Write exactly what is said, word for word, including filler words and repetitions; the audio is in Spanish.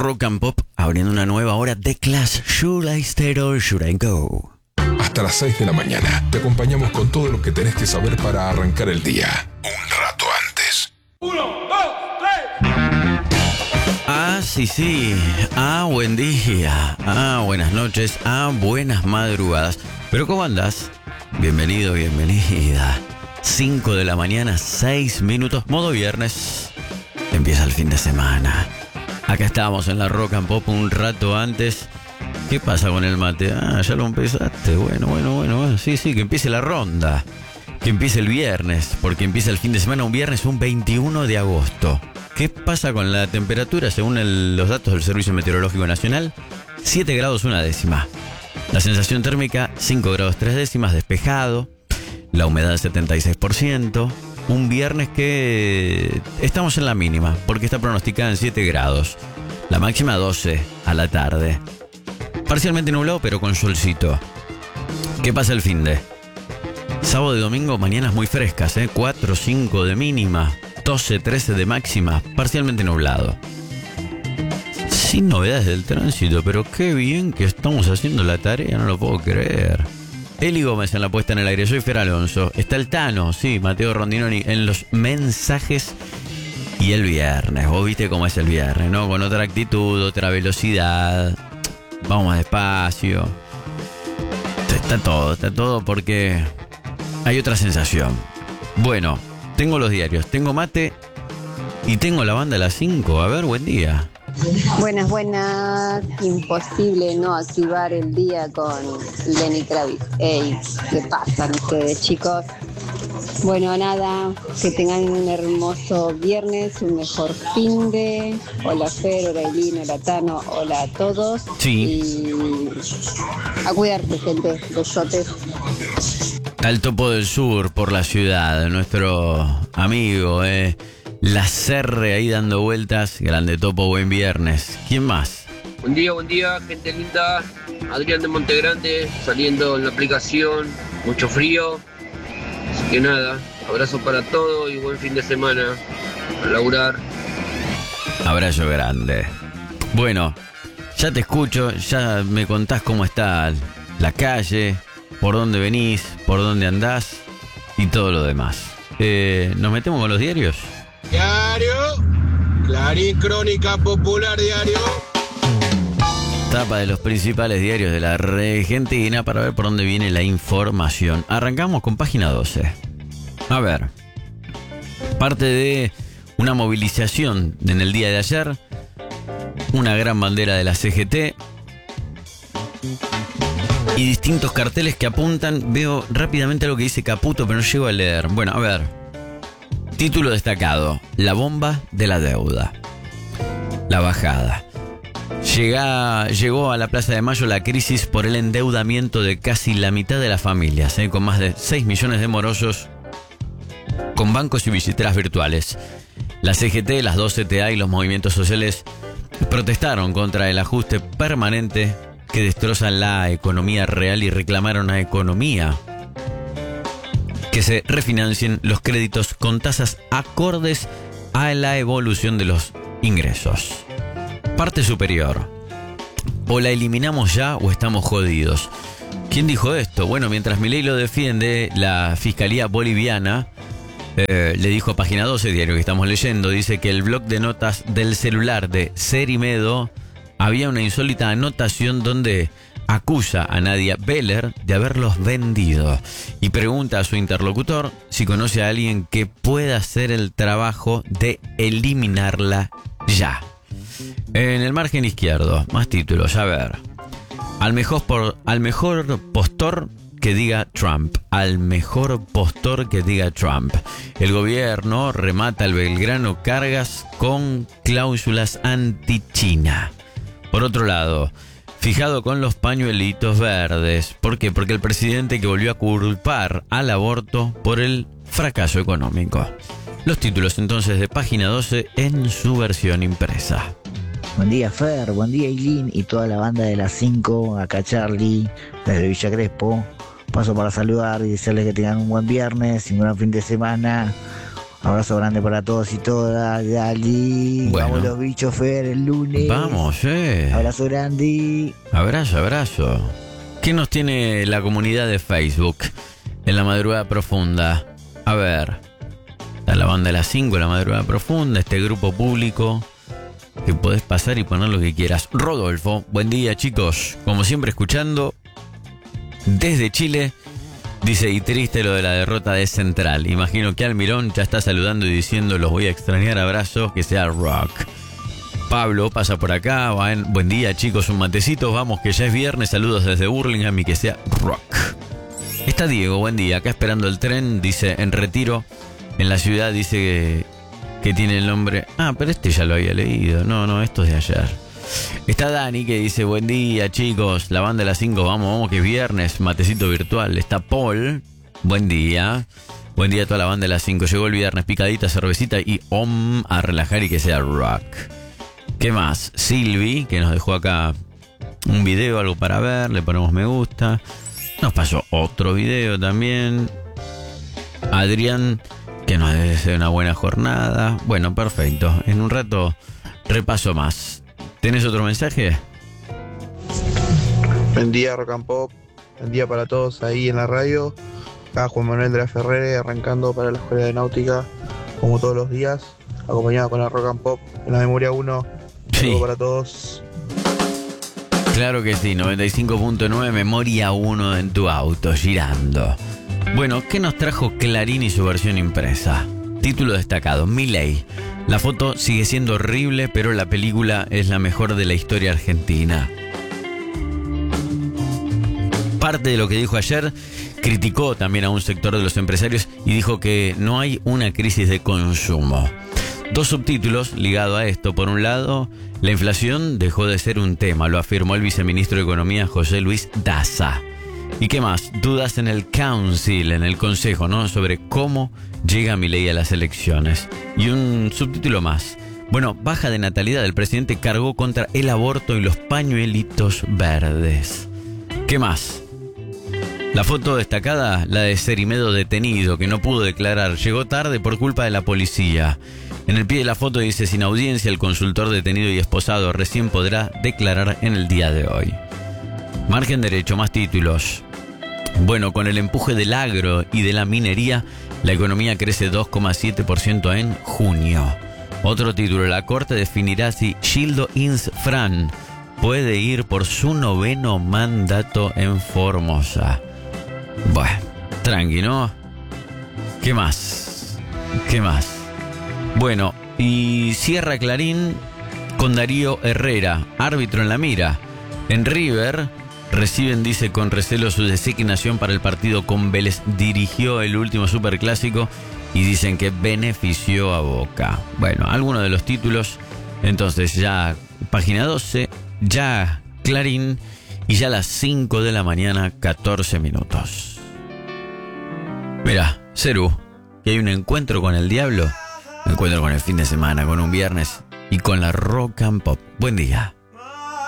Rock and Pop, abriendo una nueva hora de Clash. Should I Stay or Should I Go? Hasta las seis de la mañana te acompañamos con todo lo que tenés que saber para arrancar el día. Un rato antes. Uno, dos, tres. Ah, sí, sí. Ah, buen día. Ah, buenas noches. Ah, buenas madrugadas. Pero ¿cómo andás? Bienvenido, bienvenida. cinco de la mañana, seis minutos. Modo viernes. Empieza el fin de semana. Acá estamos en la Rock and Pop un rato antes. ¿Qué pasa con el mate? Ah, ya lo empezaste. Bueno, bueno, bueno, bueno. Sí, sí, que empiece la ronda. Que empiece el viernes. Porque empieza el fin de semana un viernes, un veintiuno de agosto. ¿Qué pasa con la temperatura? Según el, los datos del Servicio Meteorológico Nacional, siete grados una décima. La sensación térmica, cinco grados tres décimas, despejado. La humedad setenta y seis por ciento. Un viernes que estamos en la mínima, porque está pronosticada en siete grados. La máxima doce a la tarde. Parcialmente nublado, pero con solcito. ¿Qué pasa el finde? Sábado y domingo, mañanas muy frescas, ¿eh? cuatro, cinco de mínima, doce, trece de máxima, parcialmente nublado. Sin novedades del tránsito, pero qué bien que estamos haciendo la tarea, no lo puedo creer. Eli Gómez en la puesta en el aire, soy Fer Alonso. Está el Tano, sí, Mateo Rondinoni, en los mensajes. Y el viernes, vos viste cómo es el viernes, ¿no? Con otra actitud, otra velocidad. Vamos más despacio. Está todo, está todo porque hay otra sensación. Bueno, tengo los diarios, tengo mate y tengo la banda a las cinco. A ver, buen día. Buenas, buenas. Imposible no activar el día con Lenny Kravitz. Ey, ¿qué pasan ustedes, chicos? Bueno, nada, que tengan un hermoso viernes, un mejor fin de. Hola Fer, hola Eileen, hola Tano, hola a todos. Sí. Y a cuidarse, gente, besotes. Al Topo del Sur por la ciudad, nuestro amigo, eh. La Serre ahí dando vueltas. Grande Topo, buen viernes. ¿Quién más? Buen día, buen día, gente linda. Adrián de Montegrande, saliendo en la aplicación. Mucho frío. Así que nada, abrazo para todos y buen fin de semana. A laburar. Abrazo grande. Bueno, ya te escucho, ya me contás cómo está la calle, por dónde venís, por dónde andás y todo lo demás. Eh, ¿Nos metemos con los diarios? Diario, Clarín, Crónica Popular Diario. Tapa de los principales diarios de la Argentina para ver por dónde viene la información. Arrancamos con página doce. A ver, parte de una movilización en el día de ayer, una gran bandera de la C G T y distintos carteles que apuntan. Veo rápidamente lo que dice Caputo, pero no llego a leer. Bueno, a ver. Título destacado, la bomba de la deuda. La bajada. Llega, llegó a la Plaza de Mayo la crisis por el endeudamiento de casi la mitad de las familias, ¿eh? Con más de seis millones de morosos con bancos y billeteras virtuales. La C G T, las dos C T A y los movimientos sociales protestaron contra el ajuste permanente que destroza la economía real y reclamaron a economía que se refinancien los créditos con tasas acordes a la evolución de los ingresos. Parte superior. O la eliminamos ya o estamos jodidos. ¿Quién dijo esto? Bueno, mientras Milei lo defiende, la Fiscalía Boliviana eh, le dijo a Página doce, diario que estamos leyendo, dice que el bloc de notas del celular de Cerimedo había una insólita anotación donde acusa a Nadia Beller de haberlos vendido y pregunta a su interlocutor si conoce a alguien que pueda hacer el trabajo de eliminarla ya. En el margen izquierdo, más títulos, a ver. Al mejor, por, al mejor postor que diga Trump. Al mejor postor que diga Trump. El gobierno remata el Belgrano Cargas con cláusulas anti-China. Por otro lado, fijado con los pañuelitos verdes. ¿Por qué? Porque el presidente que volvió a culpar al aborto por el fracaso económico. Los títulos entonces de Página doce en su versión impresa. Buen día Fer, buen día Eileen y toda la banda de las cinco, acá Charlie, desde Villa Crespo. Paso para saludar y decirles que tengan un buen viernes y un buen fin de semana. Abrazo grande para todos y todas. Dali. Bueno. Vamos los bichos, Fer, el lunes. Vamos, eh. Abrazo grande. Abrazo, abrazo. ¿Qué nos tiene la comunidad de Facebook en la madrugada profunda? A ver, está la banda de las cinco, la madrugada profunda, este grupo público que podés pasar y poner lo que quieras. Rodolfo, buen día chicos, como siempre escuchando desde Chile. Dice, y triste lo de la derrota de Central. Imagino que Almirón ya está saludando y diciendo, los voy a extrañar, abrazos, que sea rock. Pablo pasa por acá, buen, buen día chicos, un matecito, vamos que ya es viernes, saludos desde Burlingame y que sea rock. Está Diego, buen día, acá esperando el tren, dice, en Retiro, en la ciudad, dice que, que tiene el nombre... Ah, pero este ya lo había leído, no, no, esto es de ayer. Está Dani que dice, buen día chicos, la banda de las cinco, vamos, vamos que es viernes, matecito virtual. Está Paul, buen día, buen día a toda la banda de las cinco, llegó el viernes, picadita, cervecita y om, a relajar y que sea rock. ¿Qué más? Silvi, que nos dejó acá un video, algo para ver, le ponemos me gusta. Nos pasó otro video también. Adrián, que nos desea una buena jornada. Bueno, perfecto, en un rato repaso más. ¿Tenés otro mensaje? Buen día, Rock and Pop. Buen día para todos ahí en la radio. Acá Juan Manuel de la Ferrere, arrancando para la Escuela de Náutica, como todos los días, acompañado con la Rock and Pop en la Memoria uno. Sí. Saludos para todos. Claro que sí, noventa y cinco punto nueve, Memoria uno en tu auto, girando. Bueno, ¿qué nos trajo Clarín y su versión impresa? Título destacado, Milei. La foto sigue siendo horrible, pero la película es la mejor de la historia argentina. Parte de lo que dijo ayer, criticó también a un sector de los empresarios y dijo que no hay una crisis de consumo. Dos subtítulos ligados a esto. Por un lado, la inflación dejó de ser un tema, lo afirmó el viceministro de Economía José Luis Daza. ¿Y qué más? Dudas en el council, en el consejo, ¿no? Sobre cómo llega Milei a las elecciones. Y un subtítulo más. Bueno, baja de natalidad. El presidente cargó contra el aborto y los pañuelitos verdes. ¿Qué más? La foto destacada, la de Cerimedo detenido, que no pudo declarar. Llegó tarde por culpa de la policía. En el pie de la foto dice, sin audiencia, el consultor detenido y esposado recién podrá declarar en el día de hoy. Margen derecho, más títulos. Bueno, con el empuje del agro y de la minería, la economía crece dos coma siete por ciento en junio. Otro título, la Corte definirá si Gildo Insfran puede ir por su noveno mandato en Formosa. Bueno, tranqui, ¿no? ¿Qué más? ¿Qué más? Bueno, y cierra Clarín con Darío Herrera, árbitro en la mira. En River reciben, dice, con recelo su designación para el partido con Vélez. Dirigió el último superclásico y dicen que benefició a Boca. Bueno, algunos de los títulos. Entonces ya página doce, ya Clarín y ya a las cinco de la mañana, catorce minutos. Mira, Ceru, que hay un encuentro con el diablo. Me encuentro con el fin de semana, con un viernes y con la Rock and Pop. Buen día.